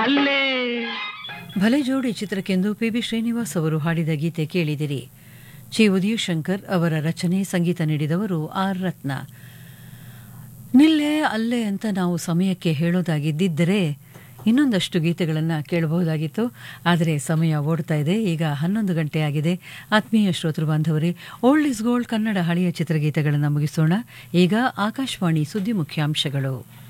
ಅಲ್ಲೇ. ಭಲೆ ಜೋಡಿ ಚಿತ್ರಕ್ಕೆಂದು ಪಿ.ಬಿ. ಶ್ರೀನಿವಾಸ್ ಅವರು ಹಾಡಿದ ಗೀತೆ ಕೇಳಿದಿರಿ. ಚಿ. ಉದಯಶಂಕರ್ ಅವರ ರಚನೆ, ಸಂಗೀತ ನೀಡಿದವರು ಆರ್ ರತ್ನ. ನಿಲ್ಲೇ ಅಲ್ಲೇ ಅಂತ ನಾವು ಸಮಯಕ್ಕೆ ಹೇಳೋದಾಗಿದ್ದರೆ ಇನ್ನೊಂದಷ್ಟು ಗೀತೆಗಳನ್ನು ಕೇಳಬಹುದಾಗಿತ್ತು. ಆದರೆ ಸಮಯ ಓಡ್ತಾ ಇದೆ. ಈಗ 11 ಗಂಟೆ ಆಗಿದೆ. ಆತ್ಮೀಯ ಶ್ರೋತೃ ಬಾಂಧವರೇ, ಓಲ್ಡ್ ಇಸ್ ಗೋಲ್ಡ್ ಕನ್ನಡ ಹಳೆಯ ಚಿತ್ರಗೀತೆಗಳನ್ನು ಮುಗಿಸೋಣ. ಈಗ ಆಕಾಶವಾಣಿ ಸುದ್ದಿ ಮುಖ್ಯಾಂಶಗಳು.